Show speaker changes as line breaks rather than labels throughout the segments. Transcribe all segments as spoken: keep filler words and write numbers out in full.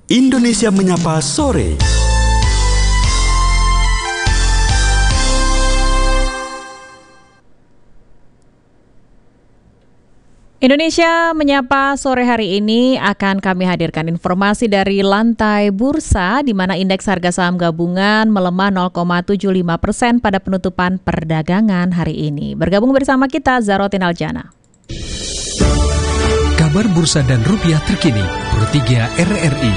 Indonesia Menyapa Sore.
Indonesia Menyapa sore hari ini akan kami hadirkan informasi dari lantai bursa di mana indeks harga saham gabungan melemah nol koma tujuh lima persen pada penutupan perdagangan hari ini. Bergabung bersama kita Zarotin Aljana.
Kabar bursa dan rupiah terkini Pro tiga R R I.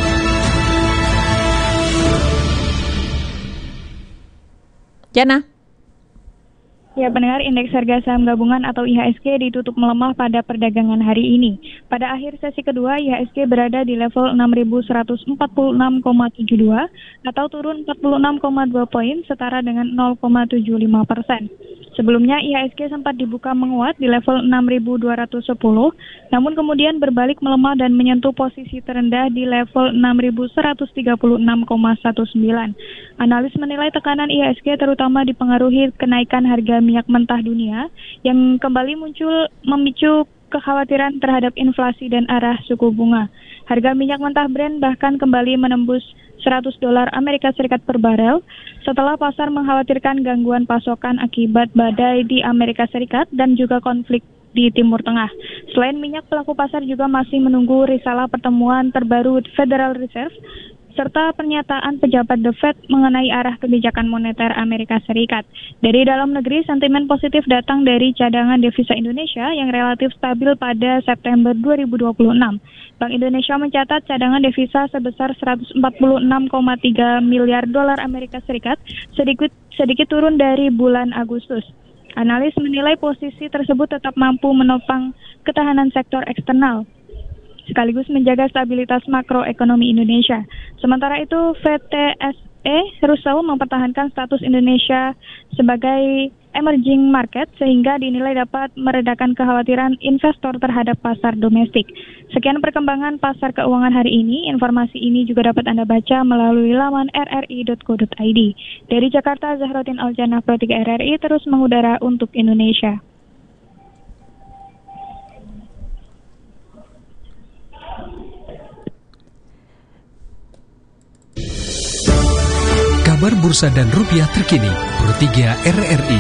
Jana.
Ya, pendengar, indeks harga saham gabungan atau I H S G ditutup melemah pada perdagangan hari ini. Pada akhir sesi kedua, I H S G berada di level enam ribu seratus empat puluh enam koma tujuh dua atau turun empat puluh enam koma dua poin setara dengan nol koma tujuh lima persen. Sebelumnya I H S G sempat dibuka menguat di level enam ribu dua ratus sepuluh, namun kemudian berbalik melemah dan menyentuh posisi terendah di level enam ribu seratus tiga puluh enam koma sembilan belas. Analis menilai tekanan I H S G terutama dipengaruhi kenaikan harga minyak mentah dunia yang kembali muncul memicu kekhawatiran terhadap inflasi dan arah suku bunga. Harga minyak mentah Brent bahkan kembali menembus seratus dolar Amerika Serikat per barel setelah pasar mengkhawatirkan gangguan pasokan akibat badai di Amerika Serikat dan juga konflik di Timur Tengah. Selain minyak, pelaku pasar juga masih menunggu risalah pertemuan terbaru Federal Reserve serta pernyataan pejabat The Fed mengenai arah kebijakan moneter Amerika Serikat. Dari dalam negeri, sentimen positif datang dari cadangan devisa Indonesia yang relatif stabil pada September dua ribu dua puluh enam. Bank Indonesia mencatat cadangan devisa sebesar seratus empat puluh enam koma tiga miliar dolar Amerika Serikat, sedikit sedikit turun dari bulan Agustus. Analis menilai posisi tersebut tetap mampu menopang ketahanan sektor eksternal sekaligus menjaga stabilitas makroekonomi Indonesia. Sementara itu, V T S E Rousseau mempertahankan status Indonesia sebagai emerging market sehingga dinilai dapat meredakan kekhawatiran investor terhadap pasar domestik. Sekian perkembangan pasar keuangan hari ini. Informasi ini juga dapat Anda baca melalui laman r r i dot co dot i d. Dari Jakarta, Zahrotin Aljana, Pro tiga R R I terus mengudara untuk Indonesia.
Kabar bursa dan rupiah terkini Pro tiga R R I.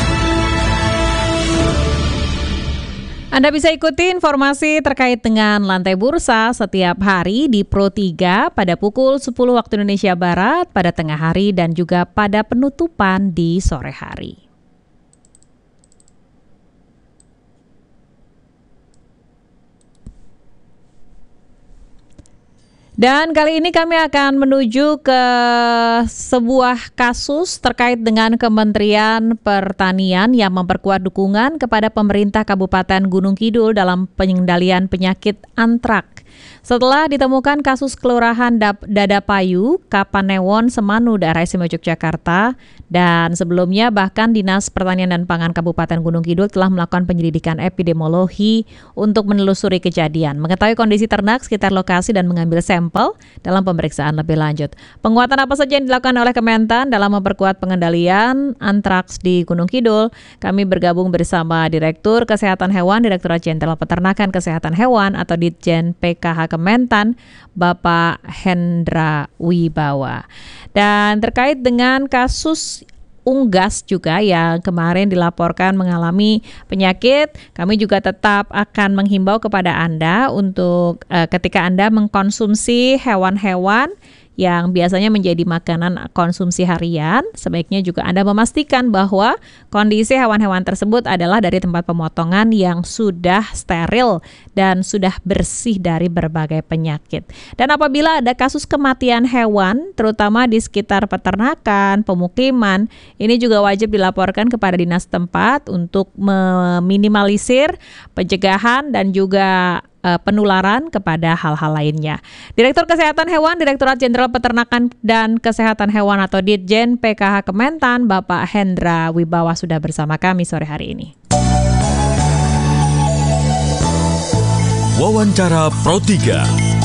Anda bisa ikuti informasi terkait dengan lantai bursa setiap hari di Pro tiga pada pukul sepuluh waktu Indonesia Barat, pada tengah hari dan juga pada penutupan di sore hari. Dan kali ini kami akan menuju ke sebuah kasus terkait dengan Kementerian Pertanian yang memperkuat dukungan kepada pemerintah Kabupaten Gunung Kidul dalam pengendalian penyakit antrak. Setelah ditemukan kasus kelurahan Dadapayu, Kapanewon, Semanu, daerah istimewa Yogyakarta, dan sebelumnya bahkan Dinas Pertanian dan Pangan Kabupaten Gunung Kidul telah melakukan penyelidikan epidemiologi untuk menelusuri kejadian, mengetahui kondisi ternak sekitar lokasi dan mengambil sampel dalam pemeriksaan lebih lanjut. Penguatan apa saja yang dilakukan oleh Kementan dalam memperkuat pengendalian antraks di Gunung Kidul? Kami bergabung bersama Direktur Kesehatan Hewan, Direktorat Jenderal Peternakan Kesehatan Hewan atau Ditjen P K H Kementan, Bapak Hendra Wibawa. Dan terkait dengan kasus unggas juga yang kemarin dilaporkan mengalami penyakit, kami juga tetap akan menghimbau kepada Anda untuk uh, ketika Anda mengkonsumsi hewan-hewan yang biasanya menjadi makanan konsumsi harian, sebaiknya juga Anda memastikan bahwa kondisi hewan-hewan tersebut adalah dari tempat pemotongan yang sudah steril dan sudah bersih dari berbagai penyakit. Dan apabila ada kasus kematian hewan, terutama di sekitar peternakan, pemukiman, ini juga wajib dilaporkan kepada dinas tempat untuk meminimalisir pencegahan dan juga penularan kepada hal-hal lainnya. Direktur Kesehatan Hewan, Direktorat Jenderal Peternakan dan Kesehatan Hewan atau Ditjen P K H Kementan, Bapak Hendra Wibawa sudah bersama kami sore hari ini.
Wawancara Pro tiga.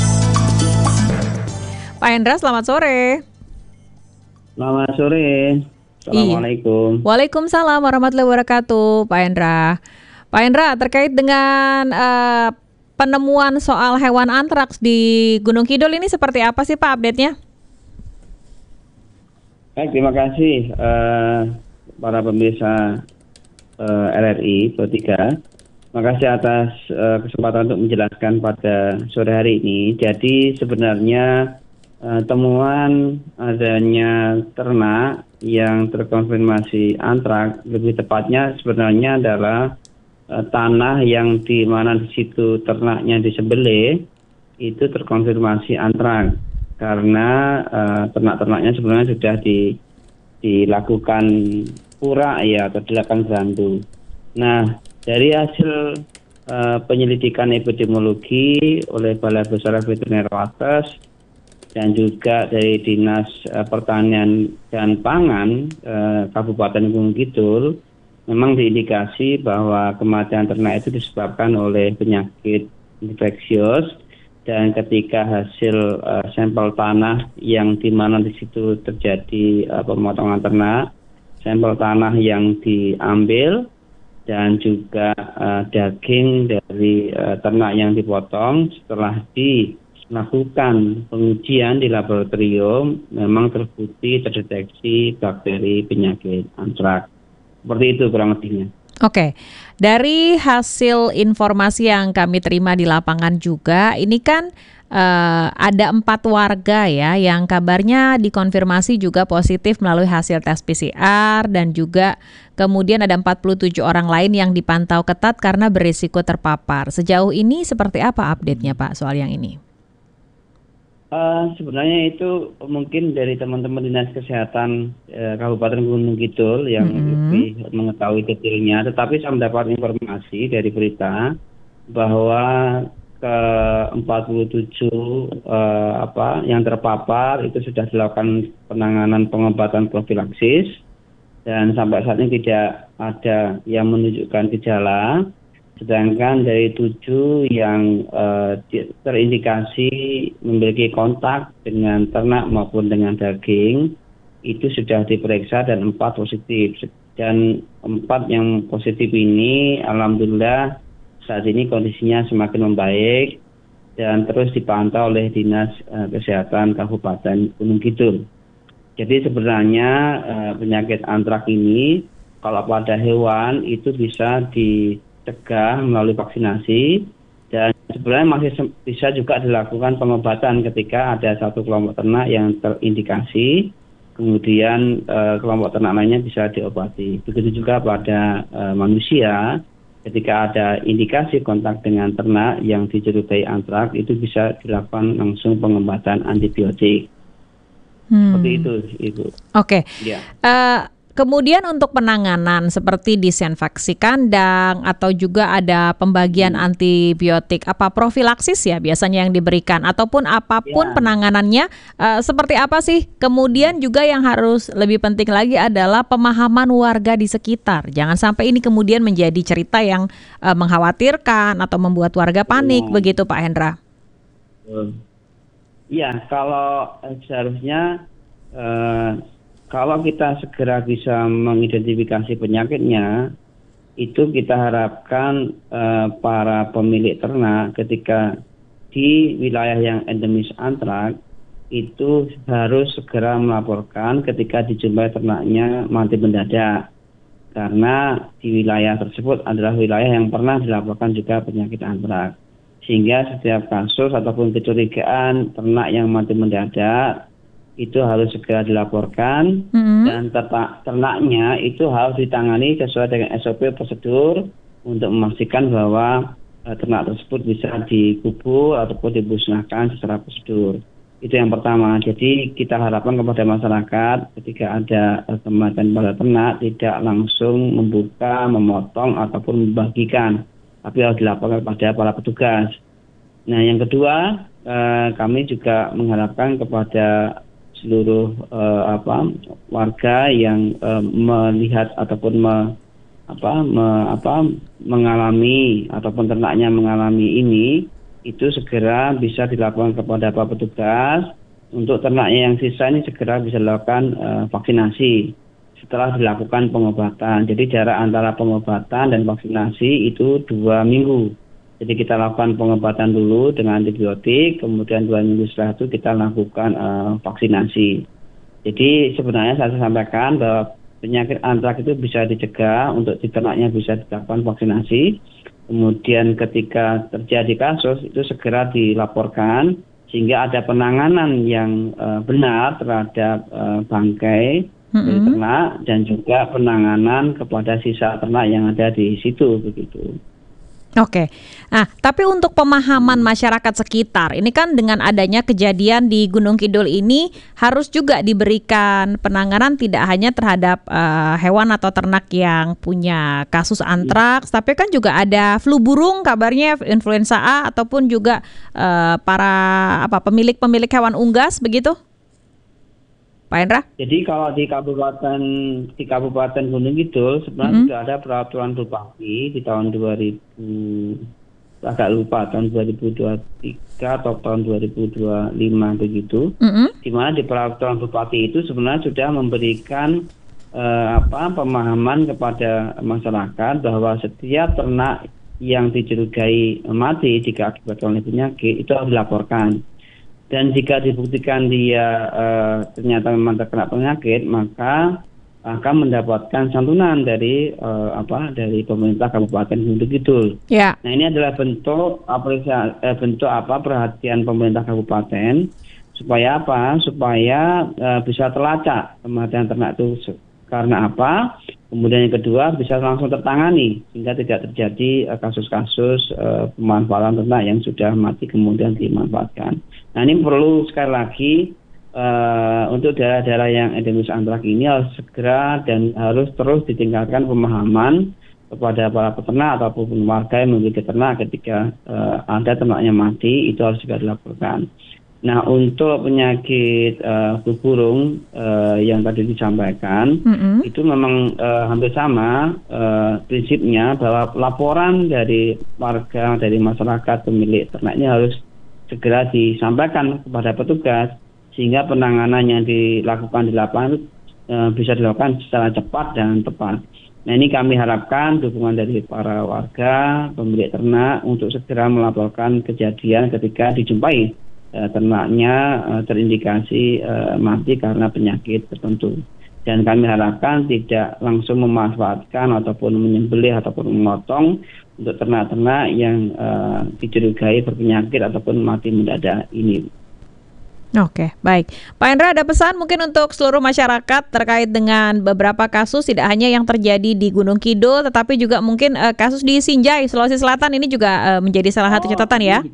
Pak Hendra, selamat sore.
Selamat sore. Assalamualaikum.
Iya. Waalaikumsalam warahmatullahi wabarakatuh, Pak Hendra. Pak Hendra, terkait dengan uh, penemuan soal hewan antraks di Gunung Kidul ini seperti apa sih Pak update-nya?
Baik, terima kasih uh, para pemirsa uh, R R I Pro tiga. Terima kasih atas uh, kesempatan untuk menjelaskan pada sore hari ini. Jadi sebenarnya uh, temuan adanya ternak yang terkonfirmasi antraks, lebih tepatnya sebenarnya adalah uh, tanah yang di mana di situ ternaknya disembelih itu terkonfirmasi antraks. Karena uh, ternak-ternaknya sebenarnya sudah di, dilakukan pura ya atau dilakukan zandu. Nah, dari hasil uh, penyelidikan epidemiologi oleh Balai Besar Veteriner Wates dan juga dari Dinas uh, Pertanian dan Pangan uh, Kabupaten Gunung Kidul, memang diindikasi bahwa kematian ternak itu disebabkan oleh penyakit infeksius. Dan ketika hasil uh, sampel tanah yang di mana di situ terjadi uh, pemotongan ternak, sampel tanah yang diambil dan juga uh, daging dari uh, ternak yang dipotong setelah dilakukan pengujian di laboratorium memang terbukti terdeteksi bakteri penyakit antraks. Seperti itu kurang lebihnya.
Oke, dari hasil informasi yang kami terima di lapangan juga, ini kan uh, ada empat warga ya yang kabarnya dikonfirmasi juga positif melalui hasil tes P C R dan juga kemudian ada empat puluh tujuh orang lain yang dipantau ketat karena berisiko terpapar. Sejauh ini seperti apa update-nya Pak soal yang ini?
Uh, sebenarnya itu mungkin dari teman-teman Dinas Kesehatan uh, Kabupaten Gunung Kidul yang mm-hmm. lebih mengetahui detailnya, tetapi saya mendapat informasi dari berita bahwa ke empat puluh tujuh uh, apa yang terpapar itu sudah dilakukan penanganan pengobatan profilaksis dan sampai saat ini tidak ada yang menunjukkan gejala. Sedangkan dari tujuh yang uh, terindikasi memiliki kontak dengan ternak maupun dengan daging itu sudah diperiksa dan empat positif. Dan empat yang positif ini alhamdulillah saat ini kondisinya semakin membaik dan terus dipantau oleh Dinas uh, Kesehatan Kabupaten Gunung Kidul. Jadi sebenarnya uh, penyakit antraks ini kalau pada hewan itu bisa di cegah melalui vaksinasi dan sebenarnya masih bisa juga dilakukan pengobatan ketika ada satu kelompok ternak yang terindikasi, kemudian e, kelompok ternak lainnya bisa diobati. Begitu juga pada e, manusia ketika ada indikasi kontak dengan ternak yang dicurigai antraks itu bisa dilakukan langsung pengobatan antibiotik. Hmm. Seperti itu, Ibu.
Oke. Okay. Ya. Uh... Kemudian untuk penanganan seperti disinfeksi kandang atau juga ada pembagian hmm. antibiotik, apa profilaksis ya biasanya yang diberikan ataupun apapun ya. penanganannya uh, seperti apa sih? Kemudian juga yang harus lebih penting lagi adalah pemahaman warga di sekitar. Jangan sampai ini kemudian menjadi cerita yang uh, mengkhawatirkan atau membuat warga panik, hmm. begitu Pak Hendra.
Iya, kalau eh, seharusnya uh, kalau kita segera bisa mengidentifikasi penyakitnya, itu kita harapkan uh, para pemilik ternak ketika di wilayah yang endemis antraks itu harus segera melaporkan ketika dijumpai ternaknya mati mendadak. Karena di wilayah tersebut adalah wilayah yang pernah dilaporkan juga penyakit antraks. Sehingga setiap kasus ataupun kecurigaan ternak yang mati mendadak itu harus segera dilaporkan mm-hmm. dan ternak, ternaknya itu harus ditangani sesuai dengan S O P prosedur untuk memastikan bahwa uh, ternak tersebut bisa dikubur ataupun dimusnahkan secara prosedur. Itu yang pertama. Jadi kita harapkan kepada masyarakat ketika ada uh, kematian pada ternak tidak langsung membuka, memotong ataupun membagikan, tapi harus dilaporkan kepada para petugas. Nah yang kedua uh, kami juga mengharapkan kepada seluruh uh, apa warga yang uh, melihat ataupun me, apa, me, apa, mengalami ataupun ternaknya mengalami ini itu segera bisa dilakukan kepada para petugas untuk ternaknya yang sisa ini segera bisa dilakukan uh, vaksinasi setelah dilakukan pengobatan. Jadi jarak antara pengobatan dan vaksinasi itu dua minggu. Jadi kita lakukan pengobatan dulu dengan antibiotik, kemudian dua minggu setelah itu kita lakukan uh, vaksinasi. Jadi sebenarnya saya sampaikan bahwa penyakit antrak itu bisa dicegah, untuk di ternaknya bisa dilakukan vaksinasi. Kemudian ketika terjadi kasus itu segera dilaporkan sehingga ada penanganan yang uh, benar terhadap uh, bangkai mm-hmm. dari ternak dan juga penanganan kepada sisa ternak yang ada di situ begitu.
Oke, nah tapi untuk pemahaman masyarakat sekitar, ini kan dengan adanya kejadian di Gunung Kidul ini harus juga diberikan penanganan tidak hanya terhadap uh, hewan atau ternak yang punya kasus antraks, tapi kan juga ada flu burung kabarnya, influenza A, ataupun juga uh, para apa pemilik-pemilik hewan unggas begitu, Pak Hendra?
Jadi kalau di kabupaten di Kabupaten Gunung Kidul sebenarnya mm-hmm. sudah ada peraturan bupati di tahun dua ribu, agak lupa tahun dua ribu dua puluh tiga atau tahun dua ribu dua puluh lima begitu, mm-hmm. di mana di peraturan bupati itu sebenarnya sudah memberikan eh, apa pemahaman kepada masyarakat bahwa setiap ternak yang dicurigai mati diakibatkan oleh penyakit itu harus dilaporkan. Dan jika dibuktikan dia uh, ternyata memang terkena penyakit, maka akan mendapatkan santunan dari uh, apa dari pemerintah Kabupaten Gunung Kidul. Yeah. Nah ini adalah bentuk apresiasi, eh, bentuk apa perhatian pemerintah kabupaten supaya apa? Supaya uh, bisa terlacak kematian ternak itu karena apa? Kemudian yang kedua bisa langsung tertangani sehingga tidak terjadi uh, kasus-kasus uh, pemanfaatan ternak yang sudah mati kemudian dimanfaatkan. Nah ini perlu sekali lagi uh, untuk daerah-daerah yang endemis antrak ini harus segera dan harus terus ditingkatkan pemahaman kepada para peternak ataupun warga yang memiliki ternak ketika uh, ada ternaknya mati itu harus segera dilaporkan. Nah untuk penyakit uh, flu burung uh, yang tadi disampaikan mm-hmm. itu memang uh, hampir sama uh, prinsipnya bahwa laporan dari warga dari masyarakat pemilik ternak ini harus segera disampaikan kepada petugas sehingga penanganan yang dilakukan di lapangan itu e, bisa dilakukan secara cepat dan tepat. Nah ini kami harapkan dukungan dari para warga pemilik ternak untuk segera melaporkan kejadian ketika dijumpai e, ternaknya e, terindikasi e, mati karena penyakit tertentu. Dan kami harapkan tidak langsung memanfaatkan ataupun menyembelih ataupun memotong untuk ternak-ternak yang uh, dicurigai berpenyakit ataupun mati mendadak ini.
Oke, baik. Pak Hendra, ada pesan mungkin untuk seluruh masyarakat terkait dengan beberapa kasus tidak hanya yang terjadi di Gunung Kidul, tetapi juga mungkin uh, kasus di Sinjai, Sulawesi Selatan ini juga uh, menjadi salah satu catatan ya?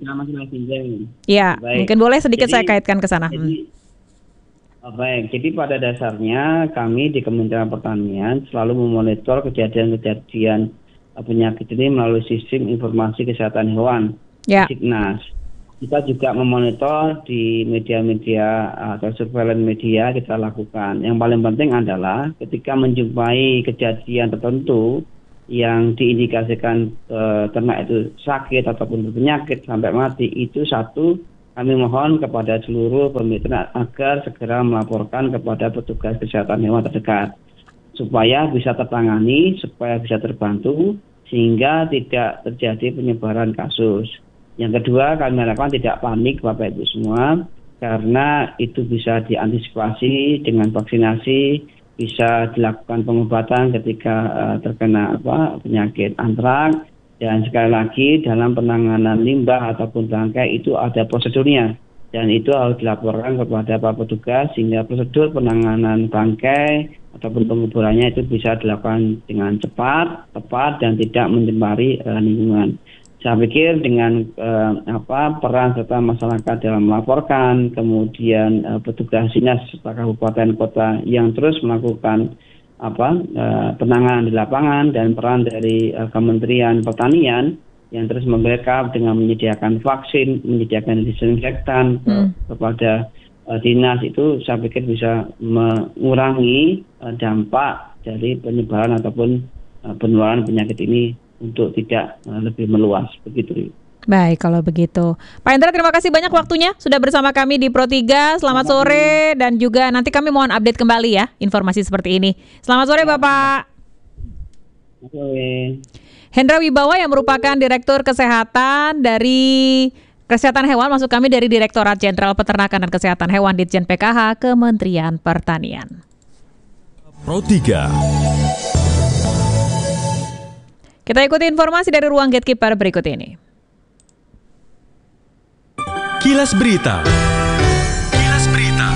Iya, mungkin boleh sedikit jadi, saya kaitkan ke sana. Jadi,
oh, baik, jadi pada dasarnya kami di Kementerian Pertanian selalu memonitor kejadian-kejadian penyakit ini melalui sistem informasi kesehatan hewan, ya. Signas. Kita juga memonitor di media-media atau surveillance media kita lakukan. Yang paling penting adalah ketika menjumpai kejadian tertentu yang diindikasikan e, ternak itu sakit ataupun berpenyakit sampai mati, itu satu kami mohon kepada seluruh pemilik ternak agar segera melaporkan kepada petugas kesehatan hewan terdekat supaya bisa tertangani, supaya bisa terbantu sehingga tidak terjadi penyebaran kasus. Yang kedua, kami harapkan tidak panik Bapak Ibu semua, karena itu bisa diantisipasi dengan vaksinasi, bisa dilakukan pengobatan ketika uh, terkena apa penyakit antraks, dan sekali lagi dalam penanganan limbah ataupun bangkai itu ada prosedurnya, dan itu harus dilaporkan kepada para petugas sehingga prosedur penanganan bangkai ataupun penguburannya itu bisa dilakukan dengan cepat, tepat dan tidak mencemari uh, lingkungan. Saya pikir dengan uh, apa peran serta masyarakat dalam melaporkan, kemudian uh, petugas dinas serta kabupaten kota yang terus melakukan apa uh, penanganan di lapangan dan peran dari uh, Kementerian Pertanian yang terus membackup dengan menyediakan vaksin, menyediakan disinfektan hmm. kepada uh, dinas, itu saya pikir bisa mengurangi uh, dampak dari penyebaran ataupun uh, penularan penyakit ini untuk tidak uh, lebih meluas begitu.
Baik, kalau begitu. Pak Hendra, terima kasih banyak waktunya sudah bersama kami di Pro tiga. Selamat sore dan juga nanti kami mohon update kembali ya informasi seperti ini. Selamat sore Bapak.
Selamat sore.
Hendra Wibawa yang merupakan Direktur Kesehatan dari Kesehatan Hewan, maksud kami dari Direktorat Jenderal Peternakan dan Kesehatan Hewan Ditjen P K H Kementerian Pertanian.
Pro tiga.
Kita ikuti informasi dari ruang Gatekeeper berikut ini.
Kilas Berita. Kilas Berita.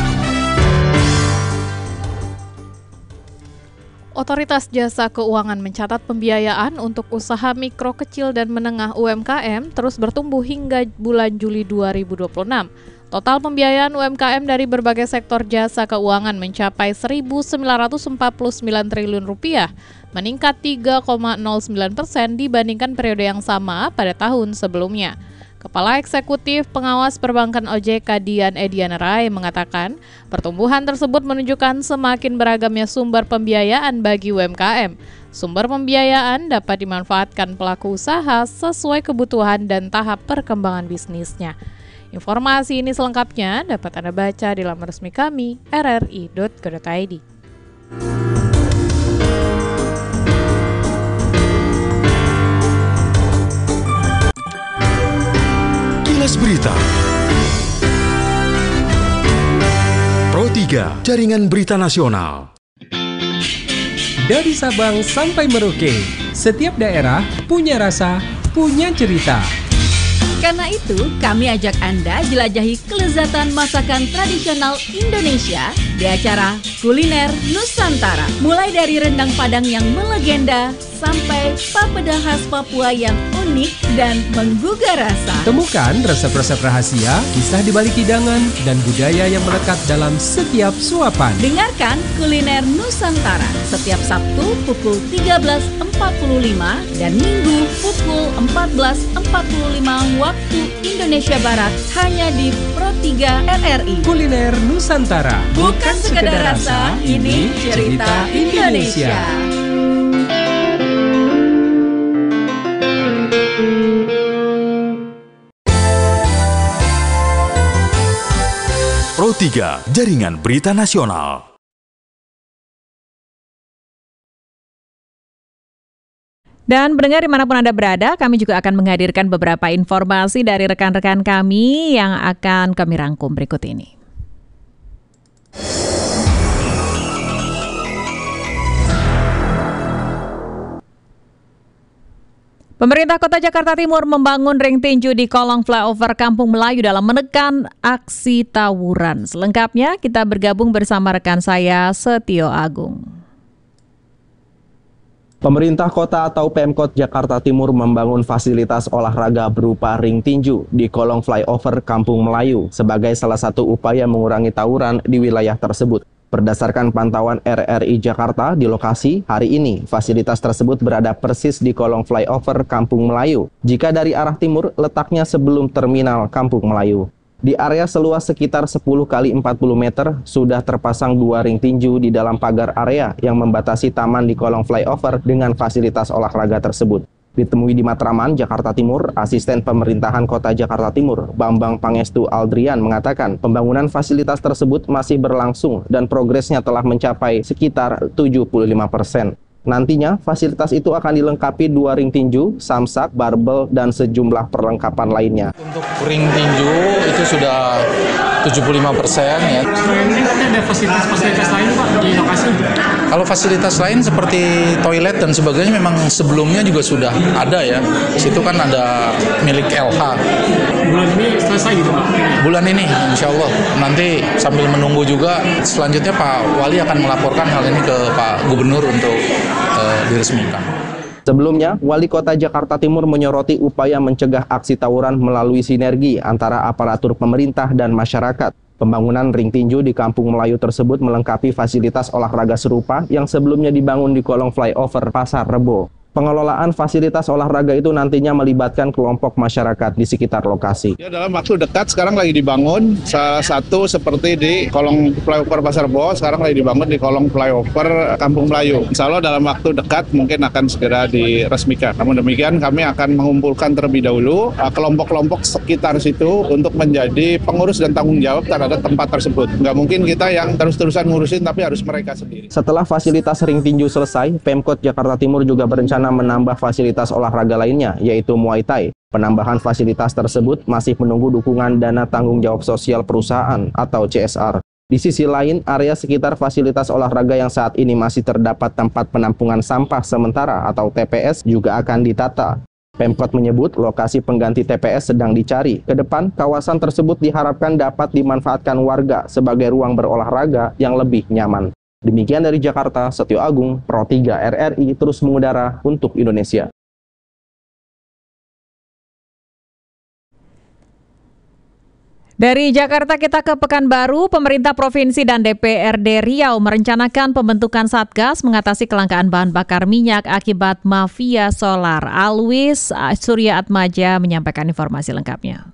Otoritas Jasa Keuangan mencatat pembiayaan untuk usaha mikro, kecil, dan menengah U M K M terus bertumbuh hingga bulan Juli dua ribu dua puluh enam. Total pembiayaan U M K M dari berbagai sektor jasa keuangan mencapai seribu sembilan ratus empat puluh sembilan triliun rupiah, meningkat tiga koma nol sembilan persen dibandingkan periode yang sama pada tahun sebelumnya. Kepala Eksekutif Pengawas Perbankan O J K Dian Ediana Rai mengatakan, pertumbuhan tersebut menunjukkan semakin beragamnya sumber pembiayaan bagi U M K M. Sumber pembiayaan dapat dimanfaatkan pelaku usaha sesuai kebutuhan dan tahap perkembangan bisnisnya. Informasi ini selengkapnya dapat Anda baca di laman resmi kami r r i dot co dot i d.
Kilas Berita. Pro tiga, Jaringan Berita Nasional.
Dari Sabang sampai Merauke, setiap daerah punya rasa, punya cerita.
Karena itu, kami ajak Anda jelajahi kelezatan masakan tradisional Indonesia di acara Kuliner Nusantara. Mulai dari rendang Padang yang melegenda, sampai papeda khas Papua yang unik dan menggugah rasa.
Temukan resep-resep rahasia, kisah di balik hidangan, dan budaya yang melekat dalam setiap suapan.
Dengarkan Kuliner Nusantara setiap Sabtu pukul tiga belas empat puluh lima dan Minggu pukul empat belas empat puluh lima waktu Indonesia Barat hanya di Pro tiga R R I.
Kuliner Nusantara.
Bukan sekedar rasa, ini cerita Indonesia.
Pro tiga, Jaringan Berita Nasional.
Dan pendengar dimanapun Anda berada, kami juga akan menghadirkan beberapa informasi dari rekan-rekan kami yang akan kami rangkum berikut ini. Pemerintah Kota Jakarta Timur membangun ring tinju di kolong flyover Kampung Melayu dalam menekan aksi tawuran. Selengkapnya kita bergabung bersama rekan saya Setio Agung.
Pemerintah kota atau Pemkot Jakarta Timur membangun fasilitas olahraga berupa ring tinju di kolong flyover Kampung Melayu sebagai salah satu upaya mengurangi tawuran di wilayah tersebut. Berdasarkan pantauan R R I Jakarta di lokasi, hari ini fasilitas tersebut berada persis di kolong flyover Kampung Melayu. Jika dari arah timur, letaknya sebelum terminal Kampung Melayu. Di area seluas sekitar sepuluh kali empat puluh meter, sudah terpasang dua ring tinju di dalam pagar area yang membatasi taman di kolong flyover dengan fasilitas olahraga tersebut. Ditemui di Matraman, Jakarta Timur, Asisten Pemerintahan Kota Jakarta Timur, Bambang Pangestu Aldrian mengatakan pembangunan fasilitas tersebut masih berlangsung dan progresnya telah mencapai sekitar tujuh puluh lima persen. Nantinya, fasilitas itu akan dilengkapi dua ring tinju, samsak, barbel, dan sejumlah perlengkapan lainnya.
Untuk ring tinju itu sudah tujuh puluh lima persen ya.
Ini ada fasilitas-fasilitas lain Pak di lokasi?
Kalau fasilitas lain seperti toilet dan sebagainya memang sebelumnya juga sudah ada ya. Di situ kan ada milik L H.
Bulan ini selesai gitu Pak?
Bulan ini insya Allah. Nanti sambil menunggu juga selanjutnya Pak Wali akan melaporkan hal ini ke Pak Gubernur untuk uh, diresmikan.
Sebelumnya, Wali Kota Jakarta Timur menyoroti upaya mencegah aksi tawuran melalui sinergi antara aparatur pemerintah dan masyarakat. Pembangunan ring tinju di Kampung Melayu tersebut melengkapi fasilitas olahraga serupa yang sebelumnya dibangun di kolong flyover Pasar Rebo. Pengelolaan fasilitas olahraga itu nantinya melibatkan kelompok masyarakat di sekitar lokasi.
Ya, dalam waktu dekat sekarang lagi dibangun, salah satu seperti di kolong flyover Pasar Rebo, sekarang lagi dibangun di kolong flyover Kampung Melayu. Insya Allah dalam waktu dekat mungkin akan segera diresmikan. Namun demikian kami akan mengumpulkan terlebih dahulu kelompok-kelompok sekitar situ untuk menjadi pengurus dan tanggung jawab terhadap tempat tersebut. Nggak mungkin kita yang terus-terusan ngurusin, tapi harus mereka sendiri.
Setelah fasilitas ring tinju selesai, Pemkot Jakarta Timur juga berencana berencana menambah fasilitas olahraga lainnya, yaitu Muay Thai. Penambahan fasilitas tersebut masih menunggu dukungan dana tanggung jawab sosial perusahaan atau C S R. Di sisi lain, area sekitar fasilitas olahraga yang saat ini masih terdapat tempat penampungan sampah sementara atau T P S juga akan ditata. Pemkot menyebut lokasi pengganti T P S sedang dicari. Ke depan, kawasan tersebut diharapkan dapat dimanfaatkan warga sebagai ruang berolahraga yang lebih nyaman. Demikian dari Jakarta, Setio Agung, Pro tiga R R I terus mengudara untuk Indonesia.
Dari Jakarta kita ke Pekanbaru, pemerintah provinsi dan D P R D Riau merencanakan pembentukan Satgas mengatasi kelangkaan bahan bakar minyak akibat mafia solar. Alwis Surya Atmaja menyampaikan informasi lengkapnya.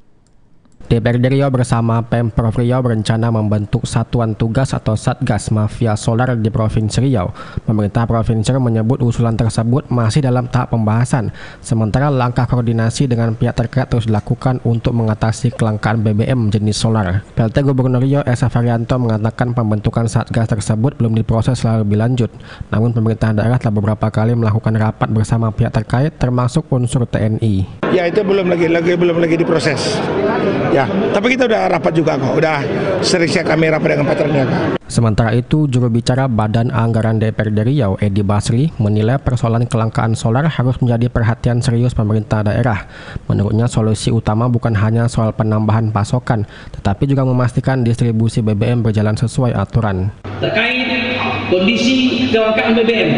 D P R D Riau bersama Pemprov Riau berencana membentuk satuan tugas atau Satgas Mafia Solar di Provinsi Riau. Pemerintah Provinsi Riau menyebut usulan tersebut masih dalam tahap pembahasan, sementara langkah koordinasi dengan pihak terkait terus dilakukan untuk mengatasi kelangkaan B B M jenis solar. P L T Gubernur Riau Esa Varianto mengatakan pembentukan Satgas tersebut belum diproses lebih lanjut. Namun pemerintah daerah telah beberapa kali melakukan rapat bersama pihak terkait termasuk unsur T N I.
Ya itu belum lagi, lagi belum lagi diproses. Ya, tapi kita udah rapat juga kok, udah sering kami rapat dengan Pak Terniaga.
Sementara itu, juru bicara Badan Anggaran D P R D Riau, Edi Basri, menilai persoalan kelangkaan solar harus menjadi perhatian serius pemerintah daerah. Menurutnya, solusi utama bukan hanya soal penambahan pasokan, tetapi juga memastikan distribusi B B M berjalan sesuai aturan.
Terkait kondisi kelangkaan B B M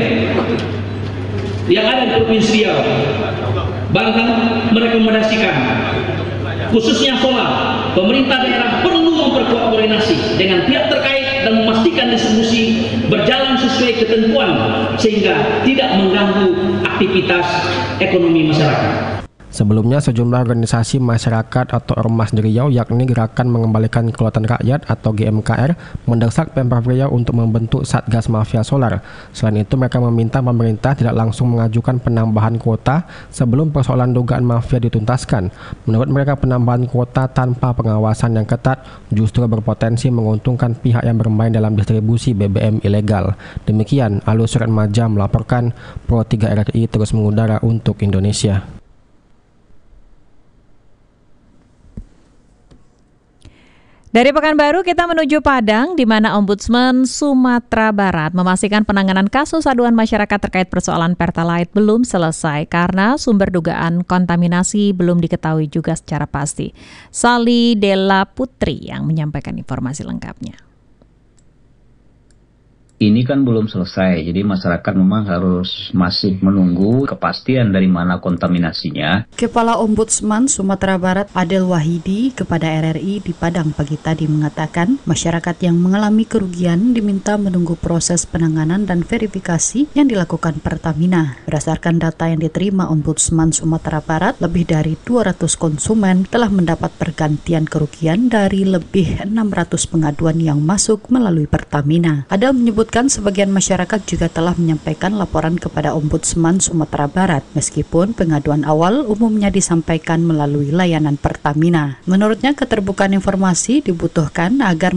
yang ada di Provinsi Riau, Bangkang merekomendasikan khususnya solar, pemerintah daerah perlu memperkuat koordinasi dengan pihak terkait dan memastikan distribusi berjalan sesuai ketentuan sehingga tidak mengganggu aktivitas ekonomi masyarakat.
Sebelumnya, sejumlah organisasi masyarakat atau ormas di Riau, yakni Gerakan Mengembalikan Kedaulatan Rakyat atau G M K R, mendesak Pemprov Riau untuk membentuk Satgas Mafia Solar. Selain itu, mereka meminta pemerintah tidak langsung mengajukan penambahan kuota sebelum persoalan dugaan mafia dituntaskan. Menurut mereka, penambahan kuota tanpa pengawasan yang ketat justru berpotensi menguntungkan pihak yang bermain dalam distribusi B B M ilegal. Demikian, Alus Surat Maja melaporkan, Pro tiga R R I terus mengudara untuk Indonesia.
Dari Pekanbaru kita menuju Padang, di mana Ombudsman Sumatera Barat memastikan penanganan kasus aduan masyarakat terkait persoalan Pertalite belum selesai karena sumber dugaan kontaminasi belum diketahui juga secara pasti. Sali Della Putri yang menyampaikan informasi lengkapnya.
Ini kan belum selesai, jadi masyarakat memang harus masih menunggu kepastian dari mana kontaminasinya.
Kepala Ombudsman Sumatera Barat Adel Wahidi kepada R R I di Padang pagi tadi mengatakan masyarakat yang mengalami kerugian diminta menunggu proses penanganan dan verifikasi yang dilakukan Pertamina. Berdasarkan data yang diterima Ombudsman Sumatera Barat, lebih dari dua ratus konsumen telah mendapat pergantian kerugian dari lebih enam ratus pengaduan yang masuk melalui Pertamina. Adel menyebut sebagian masyarakat juga telah menyampaikan laporan kepada Ombudsman Sumatera Barat, meskipun pengaduan awal umumnya disampaikan melalui layanan Pertamina. Menurutnya, keterbukaan informasi dibutuhkan agar